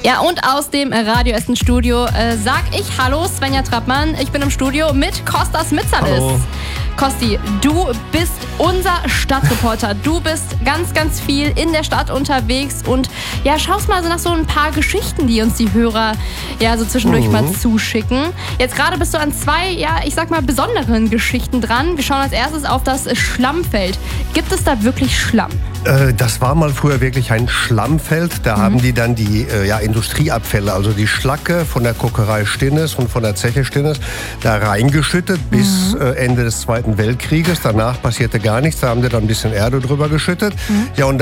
Ja, und aus dem Radio Essen Studio sag ich Hallo, Svenja Trappmann. Ich bin im Studio mit Kostas Mitsalis. Hallo. Kosti, du bist unser Stadtreporter. Du bist ganz, ganz viel in der Stadt unterwegs und ja, schaust mal so nach so ein paar Geschichten, die uns die Hörer ja so zwischendurch mal zuschicken. Jetzt gerade bist du an zwei, ja, ich sag mal, besonderen Geschichten dran. Wir schauen als erstes auf das Schlammfeld. Gibt es da wirklich Schlamm? Das war mal früher wirklich ein Schlammfeld. Da haben die dann die Industrieabfälle, also die Schlacke von der Kokerei Stinnes und von der Zeche Stinnes, da reingeschüttet bis Ende des Zweiten Weltkrieges. Danach passierte gar nichts. Da haben die dann ein bisschen Erde drüber geschüttet. Ja, und